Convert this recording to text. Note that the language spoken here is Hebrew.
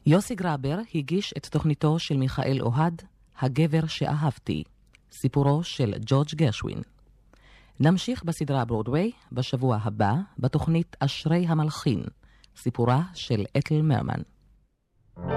יוסי גרבר הגיש את תוכניתו של מיכאל אוהד, הגבר שאהבתי, סיפורו של ג'ורג' גרשווין. נמשיך בסדרה ברודווי בשבוע הבא בתוכנית אשרי המלחין, סיפורה של אתל מרמן.